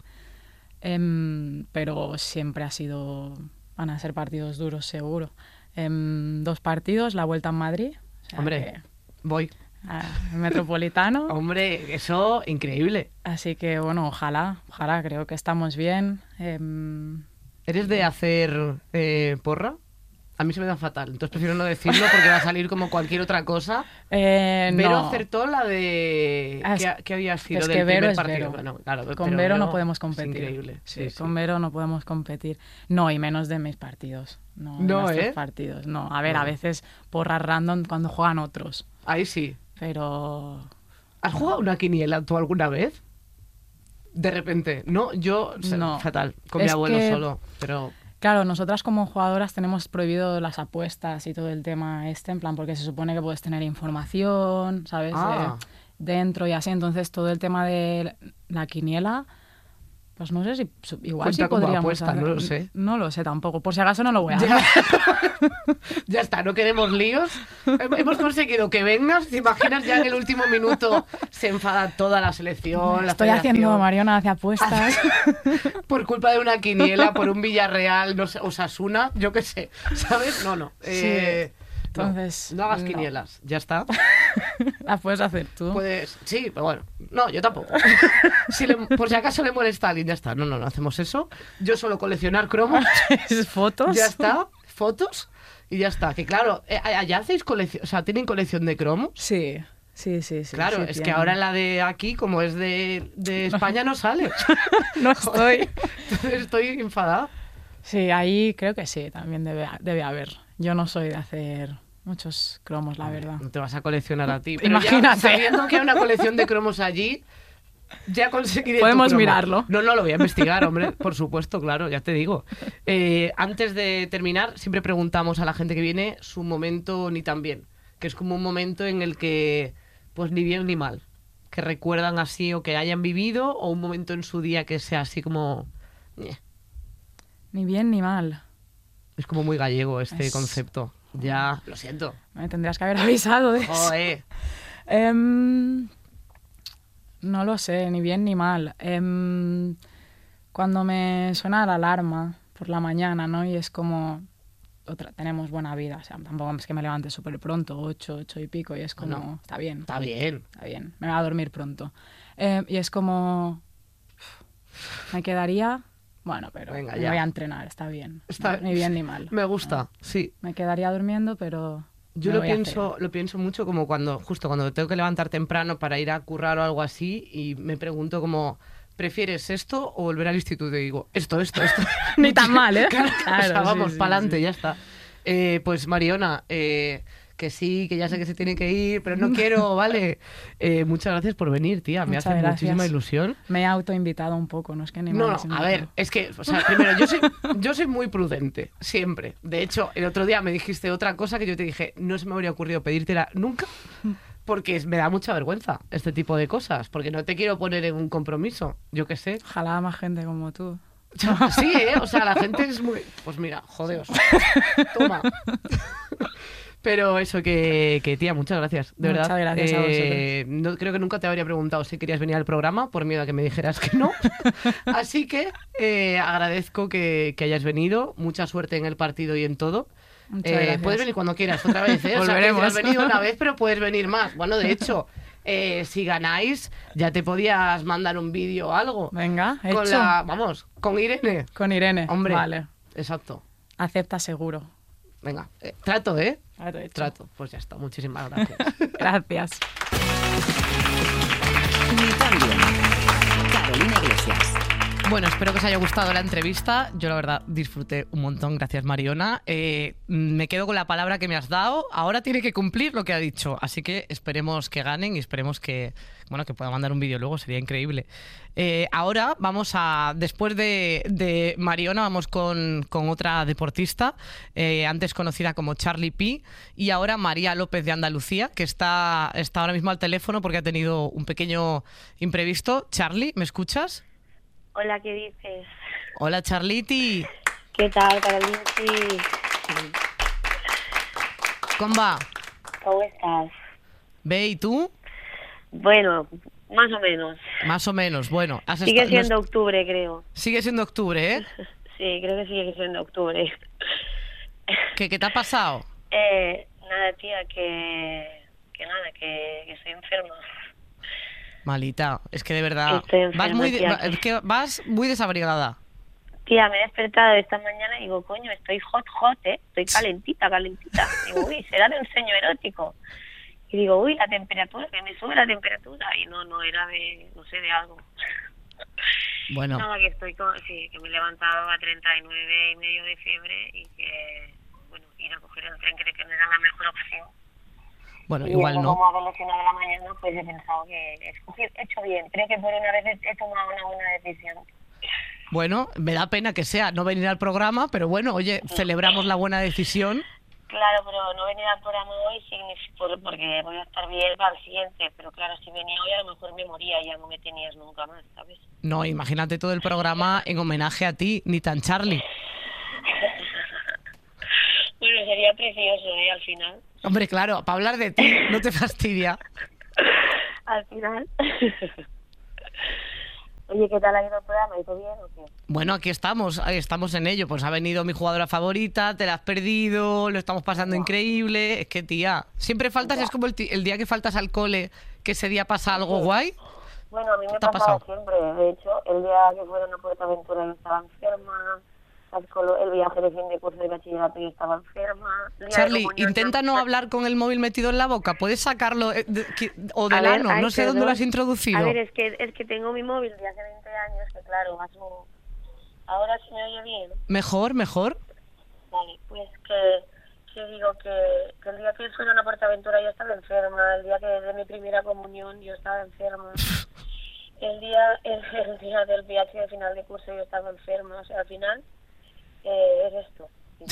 Em, pero siempre ha sido... Van a ser partidos duros, seguro. Em, dos partidos, la vuelta en Madrid. O sea Hombre. que, Voy. ah, Metropolitano. Hombre, eso, increíble. Así que, bueno, ojalá, ojalá, creo que estamos bien. Em, ¿Eres de hacer eh, porra? A mí se me da fatal, entonces prefiero no decirlo porque va a salir como cualquier otra cosa. Eh, Vero no. acertó la de... Ah, ¿Qué, qué había sido es del que Vero primer es partido? Vero. Bueno, claro, Con pero Vero no Vero podemos es competir. increíble. Sí, Sí, sí. con Vero no podemos competir. No, y menos de mis partidos. No, de No, nuestros ¿eh? partidos. No, a ver, No. a veces porras random cuando juegan otros. Ahí sí. Pero... ¿Has jugado una quiniela tú alguna vez? De repente. No, yo... o sea, No. fatal. Con mi Es abuelo que- solo. Pero... Claro, nosotras como jugadoras tenemos prohibido las apuestas y todo el tema este, en plan, porque se supone que puedes tener información, ¿sabes? Ah. Eh, dentro y así. Entonces, todo el tema de la quiniela, pues no sé si su- igual Cuenta sí como podríamos apuesta, hacer- no lo sé. No lo sé tampoco. Por si acaso no lo voy a hacer. Ya. Ya está, no queremos líos. Hem- Hemos conseguido que vengas. ¿Te imaginas ya en el último minuto se enfada toda la selección? La Estoy haciendo, federación? Mariona hace apuestas. Por culpa de una quiniela, por un Villarreal, no sé, Osasuna, yo qué sé, ¿sabes? No, no. eh, no. Entonces, No, hagas no. quinielas, ya está. Las puedes hacer tú. Puedes, sí, pero bueno, no, yo tampoco. Si le- por si acaso le molesta a alguien, ya está. No, no, no hacemos eso. Yo solo coleccionar cromos, ¿Fotos? ya está, fotos y ya está. Que claro, eh, allá hacéis colección, o sea, ¿tienen colección de cromos? Sí, sí, sí. sí Claro, sí es que tienen. ahora la de aquí, como es de, de España, no sale. No estoy. Entonces estoy enfadada. Sí, ahí creo que sí, también debe, debe haber. Yo no soy de hacer muchos cromos, la verdad. No te vas a coleccionar a ti. Pero Imagínate. Ya, sabiendo que hay una colección de cromos allí, ya conseguiré tu Podemos cromo. mirarlo. No, no, lo voy a investigar, hombre. Por supuesto, claro, ya te digo. Eh, antes de terminar, siempre preguntamos a la gente que viene su momento ni tan bien. Que es como un momento en el que, pues ni bien ni mal. Que recuerdan así o que hayan vivido, o un momento en su día que sea así como... ñe. Ni bien ni mal. Es como muy gallego este Es- concepto. Ya, lo siento. Me tendrías que haber avisado de eso. Joder. Em, no lo sé, ni bien ni mal. Em, cuando me suena la alarma por la mañana, ¿no? Y es como... Otra, tenemos buena vida, o sea, tampoco es que me levante súper pronto, ocho, ocho y pico, y es como... No. Está bien. Está bien. Está bien, me voy a dormir pronto. Eh, y es como... Me quedaría... Bueno, pero Venga, me ya. voy a entrenar, está bien. Está- Ni bien ni mal. Me gusta, sí. Me quedaría durmiendo, pero... Yo me lo voy a pienso, lo pienso mucho como cuando, justo cuando tengo que levantar temprano para ir a currar o algo así, y me pregunto como, ¿prefieres esto o volver al instituto? Y digo, esto, esto, esto. Ni tan mal, ¿eh? Claro, Claro, o sea, sí, vamos, sí, para adelante, sí. ya está. Eh, pues Mariona, eh, que sí, que ya sé que se tiene que ir, pero no quiero, vale. Eh, muchas gracias por venir, tía, me Muchas hace gracias. muchísima ilusión. Me he autoinvitado un poco, no es que ni me No, hayas no, a invitado. ver, es que, o sea, primero, yo soy, yo soy muy prudente, siempre. De hecho, el otro día me dijiste otra cosa que yo te dije, no se me habría ocurrido pedírtela nunca, porque es- me da mucha vergüenza este tipo de cosas, porque no te quiero poner en un compromiso, yo qué sé. Ojalá más gente como tú. Sí, ¿eh? O sea, la gente es muy... Pues mira, jodeos. Toma. Pero eso, que, que tía, muchas gracias, de Muchas verdad. gracias a Eh, no, creo que nunca te habría preguntado si querías venir al programa, por miedo a que me dijeras que no. Así que eh, agradezco que, que hayas venido, mucha suerte en el partido y en todo. Muchas Eh, gracias. puedes venir cuando quieras, otra vez, ¿eh? O sea, que Volveremos. has venido una vez, pero puedes venir más. Bueno, de hecho, eh, si ganáis, ya te podías mandar un vídeo o algo. Venga, hecho. Con la, vamos, con Irene. Con Irene. Hombre. Vale. Exacto. Acepta seguro. Venga, eh, trato, ¿eh? Trato hecho. Trato. Pues ya está. Muchísimas gracias. Gracias. Ni tan bien. Carolina Iglesias. Bueno, espero que os haya gustado la entrevista. Yo, la verdad, disfruté un montón. Gracias, Mariona. Eh, me quedo con la palabra que me has dado. Ahora tiene que cumplir lo que ha dicho. Así que esperemos que ganen y esperemos que, bueno, que pueda mandar un vídeo luego. Sería increíble. Eh, ahora vamos a... Después de, de Mariona, vamos con, con otra deportista, eh, antes conocida como Charlie P. Y ahora María López de Andalucía, que está, está ahora mismo al teléfono porque ha tenido un pequeño imprevisto. Charlie, ¿me escuchas? Hola, ¿qué dices? Hola, Charliti. ¿Qué tal, Carolina? ¿Cómo va? ¿Cómo estás? ¿Ve y tú? Bueno, más o menos. Más o menos. Bueno, has Sigue esta- no siendo es- octubre, creo. sigue siendo octubre, ¿eh? Sí, creo que sigue siendo octubre. ¿Qué, qué te ha pasado? Eh, nada, tía, que... Que nada, que, que estoy enferma. Malita, es que de verdad Estoy enferma, vas muy de- tía, va- que- es que vas muy desabrigada. Tía, me he despertado esta mañana y digo, coño, estoy hot, hot, ¿eh? Estoy calentita, calentita. Digo, uy, será de un sueño erótico. Y digo, uy, la temperatura, que me sube la temperatura. Y no, no, era de, no sé, de algo. Bueno. Nada, que estoy con, sí, que me he levantado a treinta y nueve y medio de fiebre y que, bueno, ir a coger el tren creo que no era la mejor opción. Bueno, y igual no. Como a las una de la mañana, pues he pensado que he hecho bien. Creo que por una vez he, he tomado una buena decisión. Bueno, me da pena que sea no venir al programa, pero bueno, oye, celebramos la buena decisión. Claro, pero no venir al programa hoy significa, porque voy a estar bien para el siguiente, pero claro, si venía hoy a lo mejor me moría y ya no me tenías nunca más, ¿sabes? No, imagínate todo el programa en homenaje a ti, ni tan Charlie. Bueno, sería precioso, ¿eh? Al final. Hombre, claro, para hablar de ti, no te fastidia. Al final. Oye, ¿qué tal ha ido el programa? ¿Ha ido bien o qué? Bueno, aquí estamos, ahí estamos en ello. Pues ha venido mi jugadora favorita, te la has perdido, lo estamos pasando wow. increíble. Es que, tía, siempre faltas, wow. es como el, el día que faltas al cole, que ese día pasa algo sí. guay. Bueno, a mí me ha pasado siempre. De hecho, el día que fueron a PortAventura yo estaba enferma. El viaje de fin de curso de bachillerato yo estaba enferma. Charlie, intenta no hablar con el móvil metido en la boca. ¿Puedes sacarlo eh, de, que, o del ano? No sé dónde lo has introducido. A ver, es que, es que tengo mi móvil de hace veinte años, que claro, más o... ahora sí me oye bien. Mejor, mejor. Vale, pues que, que digo que, que el día que fueron a PortAventura yo estaba enferma. El día que de mi primera comunión yo estaba enferma. el día el, el día del viaje de final de curso yo estaba enferma. O sea, al final... Eh, es esto.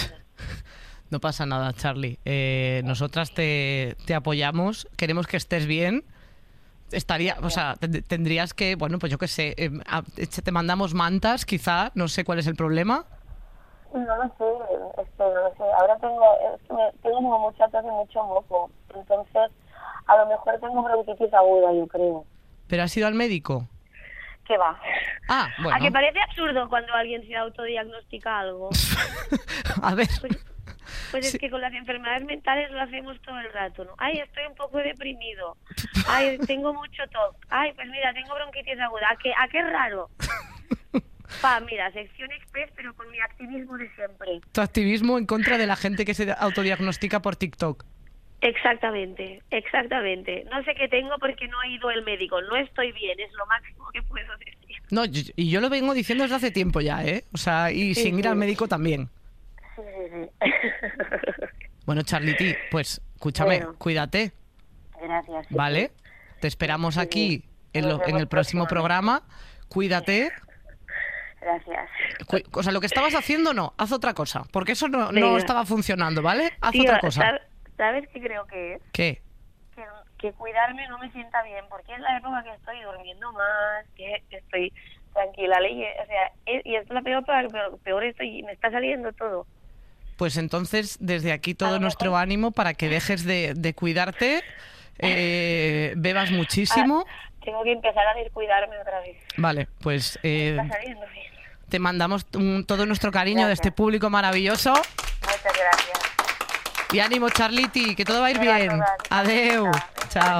No pasa nada, Charlie. Eh, nosotras te, te apoyamos. Queremos que estés bien. Estaría, o sea, tendrías que, bueno, pues yo qué sé, eh, te mandamos mantas, quizá. No sé cuál es el problema. No lo sé, este, no lo sé. Ahora tengo, es que me, tengo como mucha tos y mucho moco. Entonces, a lo mejor tengo bronquitis aguda, yo creo. ¿Pero has ido al médico? ¿Qué va? Ah, bueno. ¿A que parece absurdo cuando alguien se autodiagnostica algo? A ver. Pues, pues sí. Es que con las enfermedades mentales lo hacemos todo el rato, ¿no? Ay, estoy un poco deprimido. Ay, tengo mucho T O C. Ay, pues mira, tengo bronquitis aguda. ¿A qué, a qué raro? Pa, mira, sección express, pero con mi activismo de siempre. Tu activismo en contra de la gente que se autodiagnostica por TikTok. Exactamente, exactamente. No sé qué tengo porque no he ido al médico. No estoy bien, es lo máximo que puedo decir. No, y yo lo vengo diciendo desde hace tiempo ya, ¿eh? O sea, y sí, sin sí. ir al médico también. Sí, sí, sí. Bueno, Charlity, pues, escúchame, bueno, cuídate. Gracias. Sí, ¿vale? Sí. Te esperamos sí, aquí sí. En, lo, en el próximo programa. Cuídate. Gracias. Cu- o sea, lo que estabas haciendo no, haz otra cosa, porque eso no, no estaba funcionando, ¿vale? Haz Tío, otra cosa. ¿Sabes qué creo que es? ¿Qué? Que, que cuidarme no me sienta bien, porque es la época que estoy durmiendo más, que estoy tranquila, ley, o sea, es, y es la peor, peor, peor estoy, me está saliendo todo. Pues entonces, desde aquí todo nuestro mejor... ánimo para que dejes de, de cuidarte, eh, bebas muchísimo. Ah, tengo que empezar a descuidarme otra vez. Vale, pues eh, me está saliendo bien. Te mandamos un, todo nuestro cariño gracias. De este público maravilloso. Muchas gracias. Y ánimo, Charlity, que todo va a ir bien. Adeu. Chao. Chao.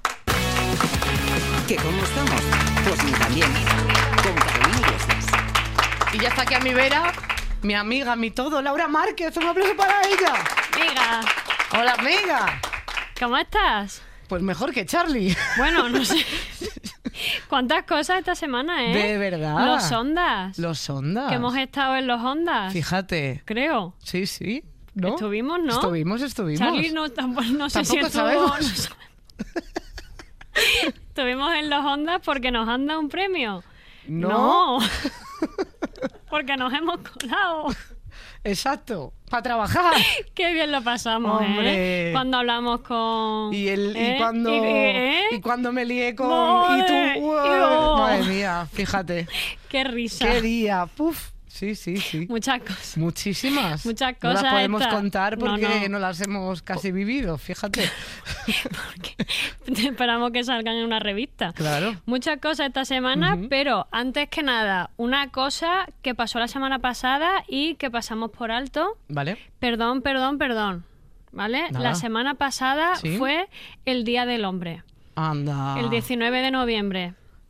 ¿Que cómo estamos? Pues ni tan bien. Con Carolina Iglesias. Y ya está aquí a mi vera, mi amiga, mi todo, Laura Márquez. Un aplauso para ella. Amiga. Hola, amiga. ¿Cómo estás? Pues mejor que Charlie. Bueno, no sé. ¿Cuántas cosas esta semana, eh? De verdad. Los Ondas. Los Ondas. Que hemos estado en los Ondas. Fíjate. Creo. Sí, sí. ¿No? Estuvimos, ¿no? Estuvimos, estuvimos. Charlie, no, tampoco, no sé tampoco si estuvo, sabemos. no sabemos. Estuvimos en los Ondas porque nos han dado un premio. No. No. Porque nos hemos colado. Exacto. Para trabajar. Qué bien lo pasamos, hombre. ¿eh? Cuando hablamos con... Y, el, ¿eh? y, cuando, ¿Y, ¿eh? y cuando me lié con... Madre, y tú... y oh. Madre mía, fíjate. Qué risa. Qué día. Puf. Sí, sí, sí. Muchas cosas. Muchísimas. Muchas cosas. No las podemos esta. contar porque no, no. no las hemos casi vivido, fíjate. Porque esperamos que salgan en una revista. Claro. Muchas cosas esta semana, uh-huh. pero antes que nada, una cosa que pasó la semana pasada y que pasamos por alto. Vale. Perdón, perdón, perdón. ¿Vale? Nada. La semana pasada ¿Sí? fue el Día del Hombre. Anda. El diecinueve de noviembre.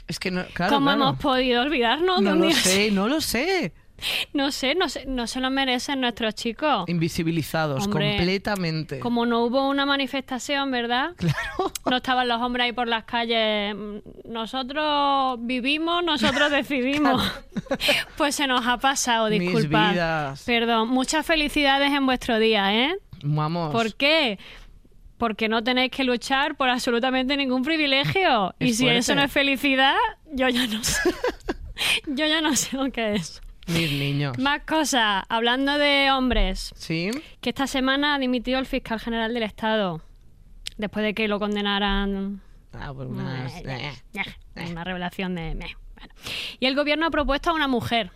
Es que no, claro, ¿Cómo claro. hemos podido olvidarnos de No un lo día sé, así? no lo sé. No sé, no sé, no se lo merecen nuestros chicos. Invisibilizados Hombre, completamente. Como no hubo una manifestación, ¿verdad? Claro. No estaban los hombres ahí por las calles. Nosotros vivimos, nosotros decidimos. Pues se nos ha pasado, Mis disculpad. vidas. Perdón, muchas felicidades en vuestro día, ¿eh? Vamos. ¿Por qué? Porque no tenéis que luchar por absolutamente ningún privilegio. Es y si fuerte. eso no es felicidad, yo ya no sé. Yo ya no sé lo que es. Mis niños. Más cosas. Hablando de hombres. Sí. Que esta semana ha dimitido el fiscal general del Estado. Después de que lo condenaran. Ah, por unas... Eh, eh, eh, Una revelación de... eh, bueno. Y el gobierno ha propuesto a una mujer.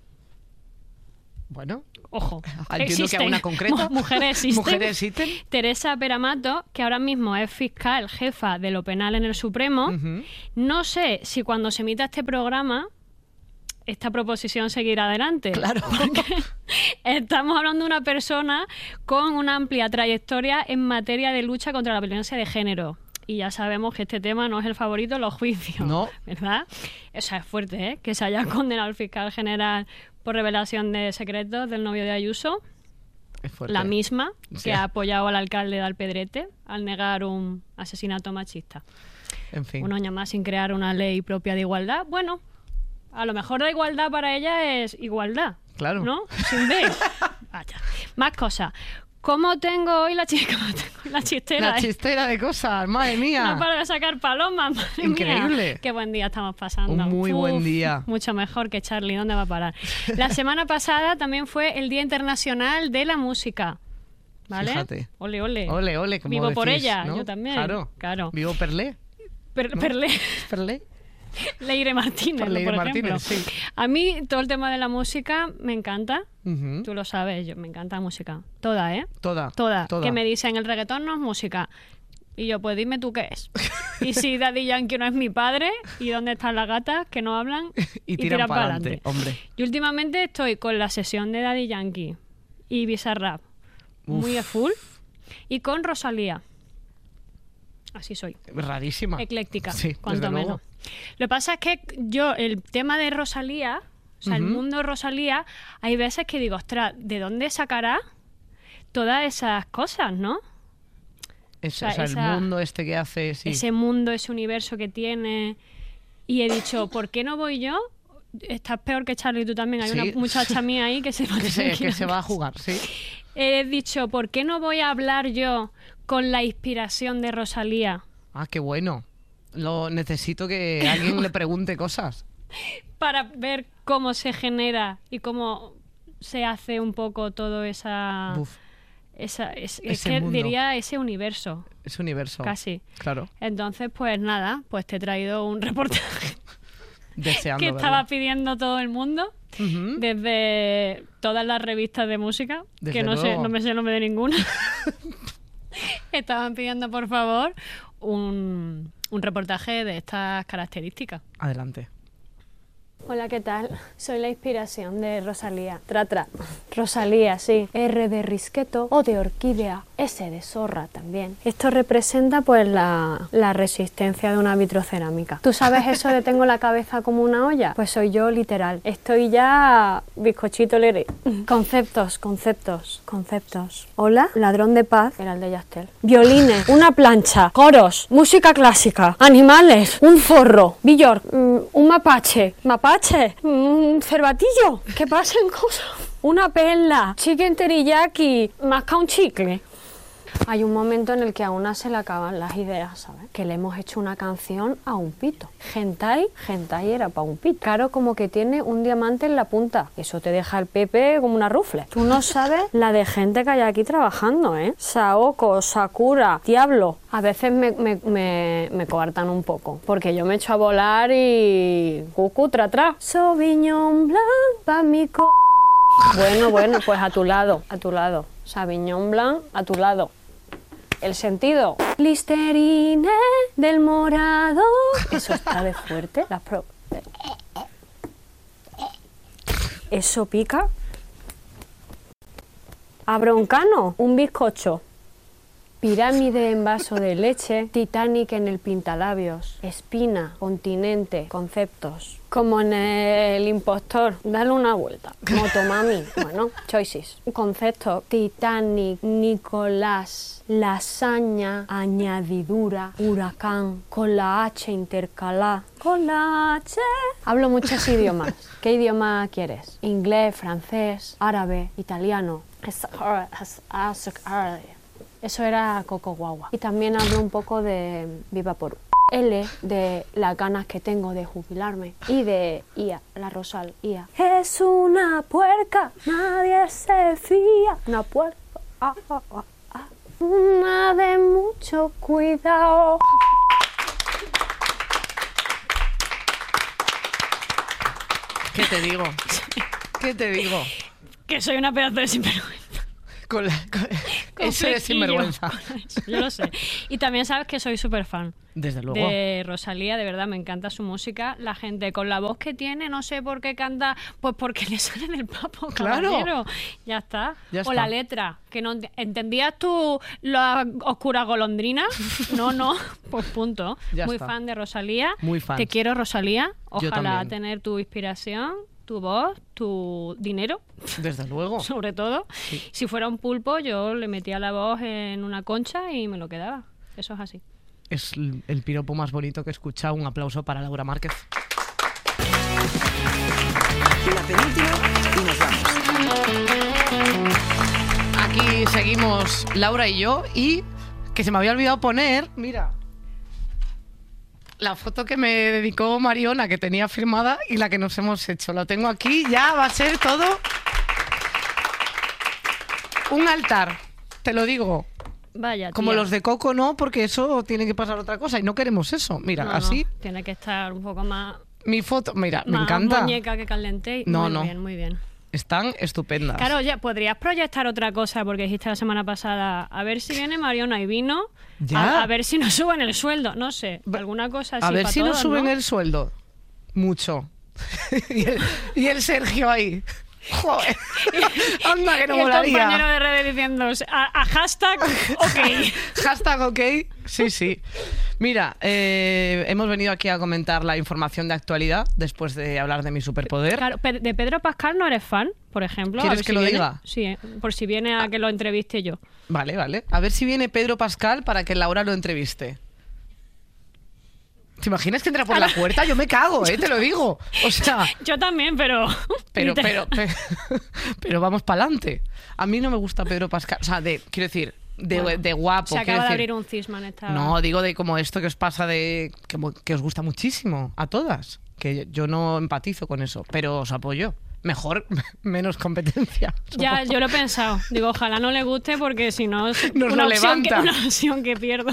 Bueno. Ojo. Entiendo que a una concreta. Mu- Mujeres existen. ¿Mujeres existen? Teresa Peramato, que ahora mismo es fiscal jefa de lo penal en el Supremo. Ujú. No sé si cuando se emita este programa esta proposición seguirá adelante. Claro. Porque estamos hablando de una persona con una amplia trayectoria en materia de lucha contra la violencia de género. Y ya sabemos que este tema no es el favorito en los juicios. No. ¿Verdad? O sea, es fuerte, ¿eh? Que se haya condenado al fiscal general por revelación de secretos del novio de Ayuso. Es fuerte. La misma Sí. que ha apoyado al alcalde de Alpedrete al negar un asesinato machista. En fin. Un año más sin crear una ley propia de igualdad. Bueno, a lo mejor la igualdad para ella es igualdad. Claro. ¿No? Sin B. Vaya. Más cosas. ¿Cómo tengo hoy la, chi- cómo tengo la chistera? La eh? chistera de cosas, madre mía. No paro de sacar palomas, madre Increíble. mía. Qué buen día estamos pasando. Un muy buen día. Mucho mejor que Charlie. ¿Dónde va a parar? La semana pasada también fue el Día Internacional de la Música. ¿Vale? Fíjate. Ole, ole. Ole, ole, como Vivo por decís, ella, ¿no? yo también. Claro. Claro. Vivo Perlé. Per- ¿no? Perlé. Perlé. Leire Martínez, Por Leire por Martínez, ejemplo. sí. A mí todo el tema de la música me encanta. Ujú. Tú lo sabes, yo me encanta la música. Toda, ¿eh? Toda. Toda. Toda. Que me dicen, el reggaetón no es música. Y yo, pues dime tú qué es. Y si Daddy Yankee no es mi padre, ¿y dónde están las gatas que no hablan? Y tiran para pa'lante, hombre. Y últimamente estoy con la sesión de Daddy Yankee y Bizarrap muy a full. Y con Rosalía. Así soy. Rarísima. Ecléctica, Sí, cuanto desde menos. luego. Lo que pasa es que yo, el tema de Rosalía, o sea, el Ujú. mundo de Rosalía, hay veces que digo, ostras, ¿de dónde sacará todas esas cosas, no? Es- o sea, o sea, esa- el mundo este que hace, sí. Ese mundo, ese universo que tiene. Y he dicho, ¿por qué no voy yo? Estás peor que Charlie, tú también. Hay Sí. una muchacha mía ahí que se va a que, se, tener que ir que se a va a casa. jugar, sí. He dicho, ¿por qué no voy a hablar yo con la inspiración de Rosalía? Ah, qué bueno. Lo necesito que alguien le pregunte cosas. Para ver cómo se genera y cómo se hace un poco todo esa... Buf, esa es, es Ese que mundo. diría ese universo, ese universo. casi. Claro. Entonces, pues nada, pues te he traído un reportaje Deseando que verlo. estaba pidiendo todo el mundo. Ujú. Desde todas las revistas de música, Desde que no sé, luego. no me sé el nombre de ninguna, estaban pidiendo por favor un, un reportaje de estas características. Adelante. Hola, ¿qué tal? Soy la inspiración de Rosalía. Tra, tra. Rosalía, sí. R de risqueto, O de orquídea, S de zorra también. Esto representa pues la, la resistencia de una vitrocerámica. ¿Tú sabes eso de tengo la cabeza como una olla? Pues soy yo literal. Estoy ya bizcochito lere. Conceptos, conceptos, conceptos. Hola, ladrón de paz, era el de Yastel. Violines, una plancha, coros, música clásica, animales, un zorro, Bjork, mm, un mapache, mapache, un cervatillo, que pasen cosas, una perla, chicken teriyaki, masca un chicle. Hay un momento en el que a una se le acaban las ideas, ¿sabes? Que le hemos hecho una canción a un pito. Hentai, hentai era para un pito. Claro, como que tiene un diamante en la punta. Eso te deja el pepe como una rufle. Tú no sabes la de gente que hay aquí trabajando, ¿eh? Saoko, Sakura, Diablo. A veces me, me, me, me coartan un poco. Porque yo me echo a volar y... Cucu, tra, tra. Sauvignon Blanc, pa' mi co... Bueno, bueno, pues a tu lado, a tu lado. Sauvignon Blanc, a tu lado. El sentido. Listerine del morado. Eso está de fuerte. Las pro... Eso pica. Abroncano, un bizcocho. pirámide en vaso de leche, Titanic en el pintalabios, espina, continente, conceptos. Como en El Impostor, dale una vuelta. Motomami, bueno, choices. Conceptos, Titanic, Nicolás, lasaña, añadidura, huracán, con la H intercalada, con la H. Hablo muchos idiomas. ¿Qué idioma quieres? Inglés, francés, árabe, italiano. Eso era Coco Guagua. Y también hablo un poco de Viva Porú. L de las ganas que tengo de jubilarme. Y de Ia, la Rosal, Ia. Es una puerca, nadie se fía. Una puerca, ah, ah, ah, ah. Una de mucho cuidado. ¿Qué te digo? ¿Qué te digo? Que soy una pedazo de sinvergüenza. Con la, con, Con eso es flequillo. sinvergüenza. Yo lo sé. Y también sabes que soy súper fan. Desde luego. De Rosalía, de verdad, me encanta su música. La gente con la voz que tiene, no sé por qué canta, pues porque le sale del papo, Claro. caballero. Ya está. Ya o está. la letra, que no ent- ¿entendías tú la oscura golondrina? No, no, pues punto. Ya Muy está. fan de Rosalía. Muy fan. Te quiero, Rosalía. Yo Ojalá también. tener tu inspiración, tu voz, tu dinero, Desde luego. sobre todo. Si fuera un pulpo, yo le metía la voz en una concha y me lo quedaba. Eso es así. Es el el piropo más bonito que he escuchado. Un aplauso para Laura Márquez. La penúltima y nos vamos. Aquí seguimos Laura y yo y que se me había olvidado poner, mira, la foto que me dedicó Mariona que tenía firmada y la que nos hemos hecho. Lo tengo aquí, ya va a ser todo un altar, te lo digo. Vaya, Como tía. los de Coco no, porque eso tiene que pasar otra cosa y no queremos eso. Mira, No, no, así tiene que estar un poco más, mi foto, mira, me más encanta. muñeca que caldente. No, muy no. bien, muy bien. Están estupendas. Claro, ya podrías proyectar otra cosa, porque dijiste la semana pasada, a ver si viene Mariona y vino, Ya. a, a ver si nos suben el sueldo, no sé, alguna cosa así A ver pa' si nos todos, suben ¿no? el sueldo. Mucho. y, el, y el Sergio ahí. Joder. Anda, que no Y el molaría. compañero de redes diciendo, a, a hashtag, ok. Hashtag ok. Sí, sí. Mira, eh, hemos venido aquí a comentar la información de actualidad después de hablar de mi superpoder. Claro, Pe- de Pedro Pascal no eres fan, por ejemplo. A ¿Quieres ver que si lo viene. diga? Sí, eh, por si viene a que lo entreviste yo. Vale, vale. A ver si viene Pedro Pascal para que Laura lo entreviste. ¿Te imaginas que entra por la puerta? Yo me cago, ¿eh? Te lo digo. O sea, Yo también, pero... pero, literal. pero, pero, pero vamos para adelante. A mí no me gusta Pedro Pascal. O sea, de, quiero decir, de, Bueno, de guapo. Se quiero acaba de decir. abrir un cisma en esta... No, digo de como esto que os pasa de que, mo- que os gusta muchísimo a todas. Que yo no empatizo con eso, pero os apoyo. Mejor, menos competencia. Ya, yo lo he pensado. Digo, ojalá no le guste porque si no es Nos una, lo opción que, levanta. una opción que pierdo.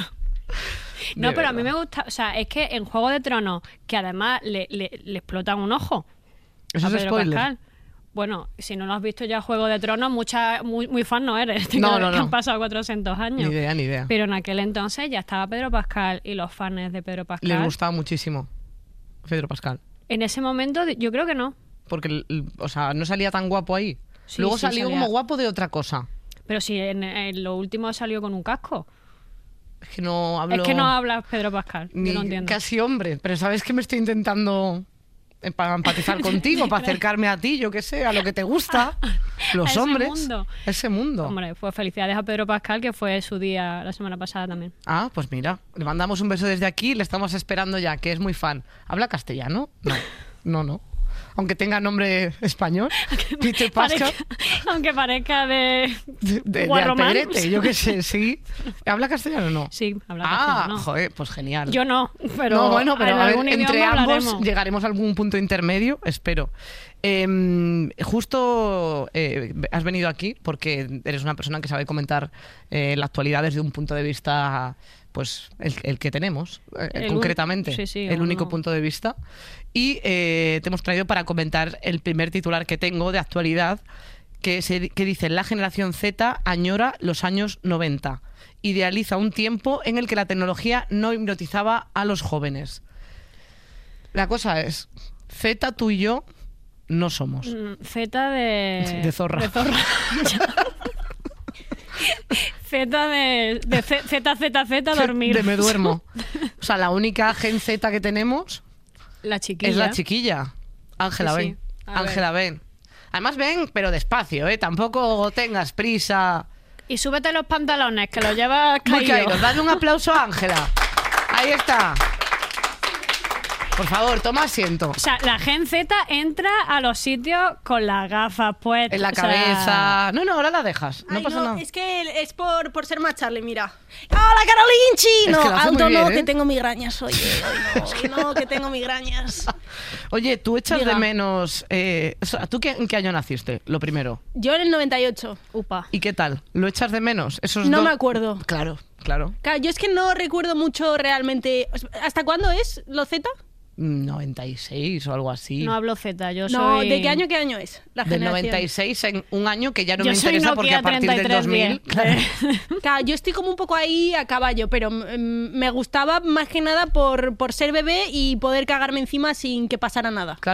No, De pero a mí verdad. me gusta... O sea, es que en Juego de Tronos, que además le, le, le explotan un ojo Eso a es Pedro spoiler. Pascal. Bueno, si no lo has visto ya Juego de Tronos, mucha, muy, muy fan no eres. No, que- no, que no. Han pasado cuatrocientos años. Ni idea, ni idea. Pero en aquel entonces ya estaba Pedro Pascal y los fans de Pedro Pascal. Les gustaba muchísimo Pedro Pascal. En ese momento, yo creo que no. Porque, l- l- o sea, no salía tan guapo ahí. Sí, Luego sí, salió salía. como guapo de otra cosa. Pero si en, en lo último salió con un casco. Es que no hablo... Es que no hablas Pedro Pascal. ni Yo no entiendo. casi hombre. Pero sabes que me estoy intentando eh, para empatizar contigo, para acercarme a ti, yo qué sé, a lo que te gusta. Los A ese hombres. mundo. Ese mundo. Hombre, pues felicidades a Pedro Pascal, que fue su día la semana pasada también. Ah, pues mira, le mandamos un beso desde aquí, le estamos esperando ya, que es muy fan. ¿Habla castellano? No, no, no. Aunque tenga nombre español. Peter Pascal. Parezca- aunque parezca de... De, de, de Guarromán. Alpedrete, yo qué sé, sí. ¿Habla castellano o no? Sí, habla Ah, castellano. joder, pues genial. Yo no, pero, no, bueno, pero en a ver, algún entre idioma ambos hablaremos. llegaremos a algún punto intermedio, espero. Eh, justo eh, has venido aquí porque eres una persona que sabe comentar eh, la actualidad desde un punto de vista, pues el, el que tenemos, eh, El un- concretamente, sí, sí, el uno- único punto de vista. Y eh, te hemos traído para comentar el primer titular que tengo de actualidad, que, se, que dice: la generación Z añora los años noventa. Idealiza un tiempo en el que la tecnología no hipnotizaba a los jóvenes. La cosa es, Z, tú y yo no somos. Mm, Z de... De zorra. De zorra. Z Z de, de Z, Z, Z, Z, dormir. De me duermo. O sea, la única Gen Z que tenemos La chiquilla. es la chiquilla. Ángela, Sí, ven. sí. A Ángela, ven. Además, ven, pero despacio, ¿eh? Tampoco tengas prisa. Y súbete los pantalones, que los llevas Muy caídos. caídos. Dale un aplauso a Ángela. Ahí está. Por favor, toma asiento. O sea, la Gen Z entra a los sitios con las gafas puestas. En la o sea, cabeza. No, no, ahora la dejas. No Ay, pasa no, nada. es que es por, por ser más Charlie, mira. ¡Hola, Carolinchi! Es No, que lo hace alto muy bien, no, ¿eh? que tengo migrañas, oye. Hoy no, hoy no, que tengo migrañas. Oye, ¿tú echas Diga. de menos... eh, o sea, ¿tú qué, en qué año naciste? Lo primero. Yo en el noventa y ocho. Upa. ¿Y qué tal? ¿Lo echas de menos? Esos No dos- me acuerdo. Claro, claro. Claro, yo es que no recuerdo mucho realmente. ¿Hasta cuándo es lo Z? noventa y seis o algo así. No hablo Z, yo No, soy... ¿de qué año qué año es? La Del generación. noventa y seis en un año que ya no Yo me soy interesa porque Nokia a partir del treinta y tres dos mil... diez. Claro. Claro, yo estoy como un poco ahí a caballo, pero mm, me gustaba más que nada por, por ser bebé y poder cagarme encima sin que pasara nada. Claro.